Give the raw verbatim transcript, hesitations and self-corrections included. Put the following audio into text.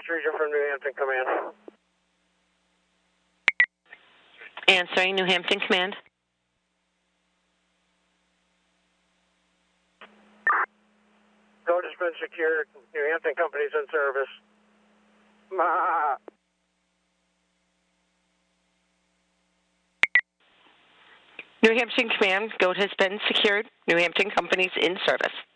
Region from New Hampton Command. Answering New Hampton Command. Road has been secured. New Hampton Company's in service. Ma. New Hampton Command, Goat has been secured. New Hampton Company's in service.